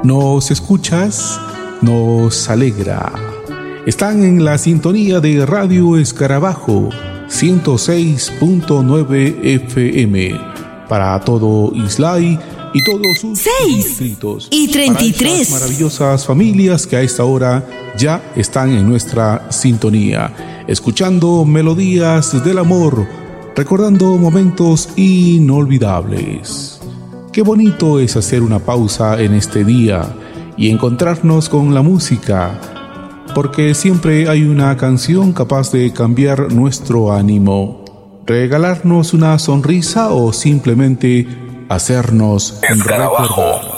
nos escuchas, nos alegra. Están en la sintonía de Radio Escarabajo 106.9 FM para todo Islay y todos sus 6 distritos. y 33. Para estas maravillosas familias que a esta hora ya están en nuestra sintonía, escuchando melodías del amor, recordando momentos inolvidables. Qué bonito es hacer una pausa en este día y encontrarnos con la música, porque siempre hay una canción capaz de cambiar nuestro ánimo, regalarnos una sonrisa o simplemente hacernos recordar.